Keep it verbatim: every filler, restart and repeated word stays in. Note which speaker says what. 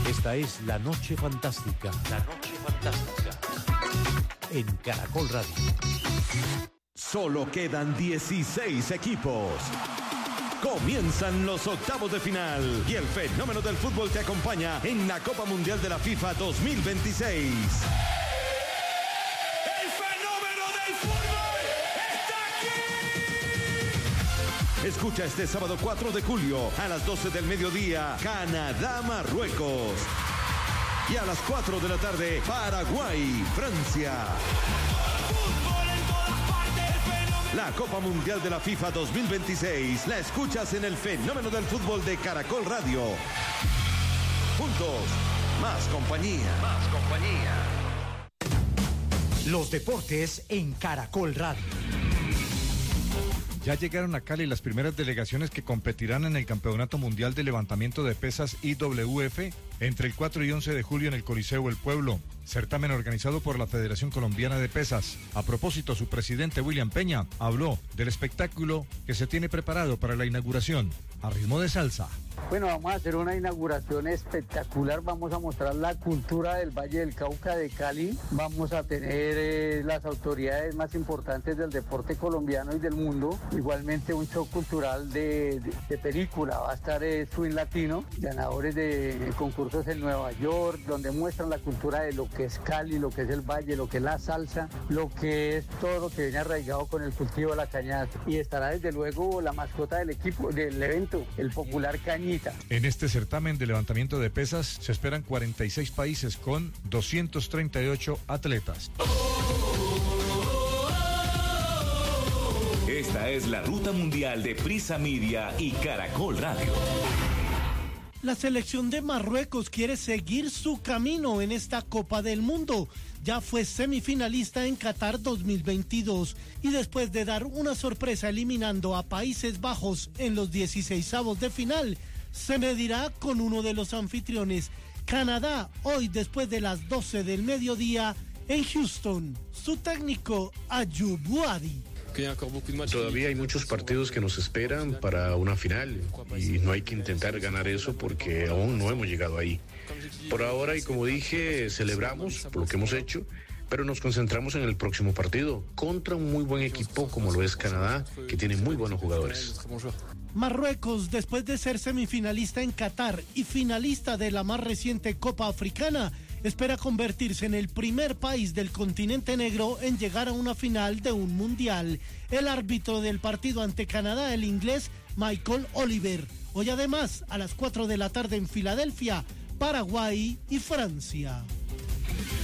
Speaker 1: Esta es La Noche Fantástica. La Noche Fantástica. En Caracol Radio.
Speaker 2: Solo quedan dieciséis equipos. Comienzan los octavos de final y el fenómeno del fútbol te acompaña en la Copa Mundial de la FIFA dos mil veintiséis.
Speaker 3: ¡El fenómeno del fútbol está aquí!
Speaker 2: Escucha este sábado cuatro de julio a las doce del mediodía, Canadá-Marruecos. Y a las cuatro de la tarde, Paraguay-Francia. La Copa Mundial de la FIFA dos mil veintiséis la escuchas en el fenómeno del fútbol de Caracol Radio. Juntos, más compañía.
Speaker 1: Más compañía.
Speaker 4: Los deportes en Caracol Radio.
Speaker 5: Ya llegaron a Cali las primeras delegaciones que competirán en el Campeonato Mundial de Levantamiento de Pesas I W F entre el cuatro y once de julio en el Coliseo El Pueblo, certamen organizado por la Federación Colombiana de Pesas. A propósito, su presidente William Peña habló del espectáculo que se tiene preparado para la inauguración a ritmo de salsa.
Speaker 6: Bueno, vamos a hacer una inauguración espectacular, vamos a mostrar la cultura del Valle del Cauca de Cali, vamos a tener eh, las autoridades más importantes del deporte colombiano y del mundo, igualmente un show cultural de, de, de película, va a estar eh, Swing Latino, ganadores de concursos en Nueva York, donde muestran la cultura de lo que es Cali, lo que es el Valle, lo que es la salsa, lo que es todo lo que viene arraigado con el cultivo de la caña, y estará desde luego la mascota del equipo, del evento, el popular Cañita.
Speaker 5: En este certamen de levantamiento de pesas se esperan cuarenta y seis países con doscientos treinta y ocho atletas.
Speaker 7: Esta es la ruta mundial de Prisa Media y Caracol Radio.
Speaker 8: La selección de Marruecos quiere seguir su camino en esta Copa del Mundo. Ya fue semifinalista en Qatar dos mil veintidós y después de dar una sorpresa eliminando a Países Bajos en los dieciseisavos de final, se medirá con uno de los anfitriones, Canadá, hoy después de las doce del mediodía en Houston. Su técnico, Ayoub Buadi.
Speaker 9: Todavía hay muchos partidos que nos esperan para una final y no hay que intentar ganar eso porque aún no hemos llegado ahí. Por ahora, y como dije, celebramos por lo que hemos hecho, pero nos concentramos en el próximo partido contra un muy buen equipo como lo es Canadá, que tiene muy buenos jugadores.
Speaker 8: Marruecos, después de ser semifinalista en Qatar y finalista de la más reciente Copa Africana, espera convertirse en el primer país del continente negro en llegar a una final de un mundial. El árbitro del partido ante Canadá, el inglés Michael Oliver. Hoy además, a las cuatro de la tarde en Filadelfia, Paraguay y Francia.